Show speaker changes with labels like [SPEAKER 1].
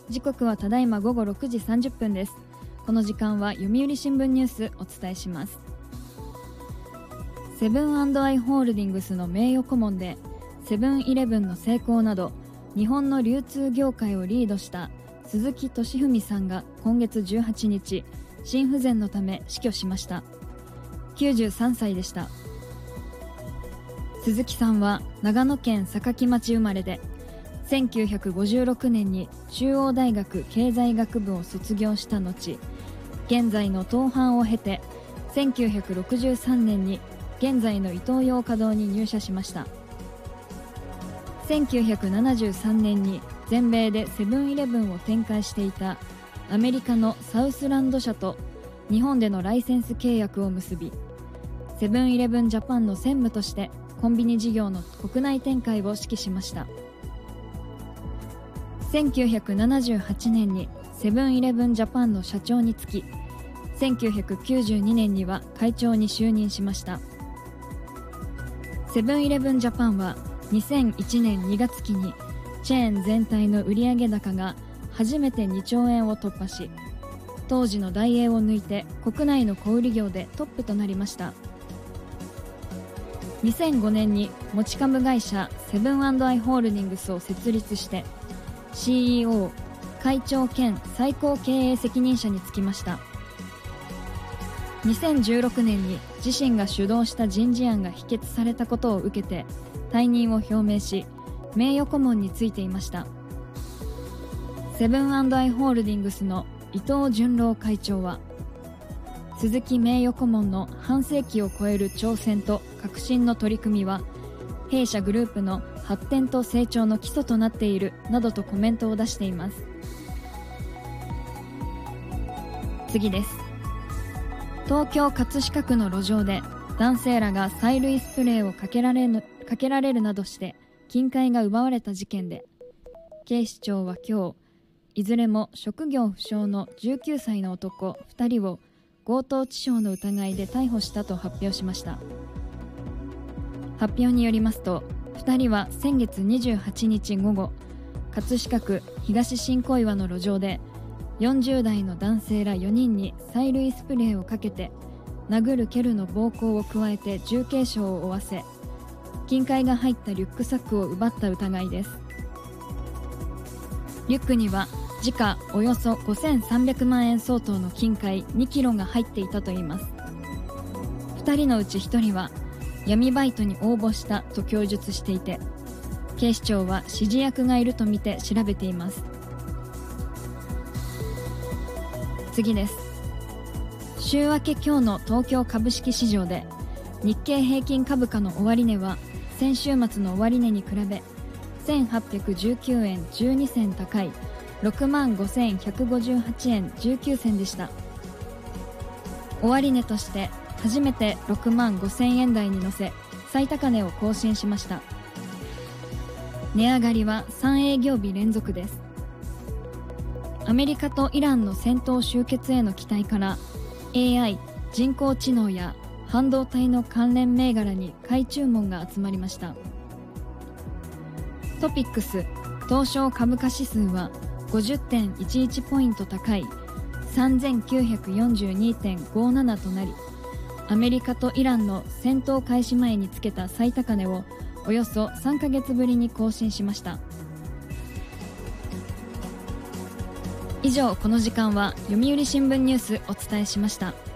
[SPEAKER 1] 時刻はただいま午後6時30分です。この時間は読売新聞ニュースお伝えします。セブン&アイ・ホールディングスの名誉顧問でセブンイレブンの成功など日本の流通業界をリードした鈴木俊文さんが今月18日心不全のため死去しました。93歳でした。鈴木さんは長野県坂城町生まれで1956年に中央大学経済学部を卒業した後、現在の東販を経て1963年に現在のイトーヨーカドーに入社しました。1973年に全米でセブンイレブンを展開していたアメリカのサウスランド社と日本でのライセンス契約を結び、セブンイレブンジャパンの専務としてコンビニ事業の国内展開を指揮しました。1978年にセブンイレブンジャパンの社長に就き、1992年には会長に就任しました。セブンイレブンジャパンは2001年2月期にチェーン全体の売上高が初めて2兆円を突破し、当時のダイエーを抜いて国内の小売業でトップとなりました。2005年に持ち株会社セブン&アイ・ホールディングスを設立して CEO 会長兼最高経営責任者に就きました。2016年に自身が主導した人事案が否決されたことを受けて退任を表明し、名誉顧問に就いていました。セブン&アイ・ホールディングスの伊藤潤郎会長は、鈴木名誉顧問の半世紀を超える挑戦と革新の取り組みは弊社グループの発展と成長の基礎となっているなどとコメントを出しています。次です。東京葛飾区の路上で男性らが催涙スプレーをかけられるなどして金塊が奪われた事件で、警視庁は今日いずれも職業不詳の19歳の男2人を強盗致傷の疑いで逮捕したと発表しました。発表によりますと、2人は先月28日午後、葛飾区東新小岩の路上で40代の男性ら4人に催涙スプレーをかけて殴る蹴るの暴行を加えて重軽傷を負わせ、金塊が入ったリュックサックを奪った疑いです。リュックには時価およそ5300万円相当の金塊2キロが入っていたといいます。2人のうち1人は闇バイトに応募したと供述していて、警視庁は指示役がいるとみて調べています。次です。週明け今日の東京株式市場で日経平均株価の終値は先週末の終値に比べ1819円12銭高い65,158円19銭でした。終値として初めて65,000円台に乗せ最高値を更新しました。値上がりは3営業日連続です。アメリカとイランの戦闘終結への期待から AI 人工知能や半導体の関連銘柄に買い注文が集まりました。トピックス東証株価指数は 50.11 ポイント高い 3942.57 となり、アメリカとイランの戦闘開始前につけた最高値をおよそ3ヶ月ぶりに更新しました。以上、この時間は読売新聞ニュースお伝えしました。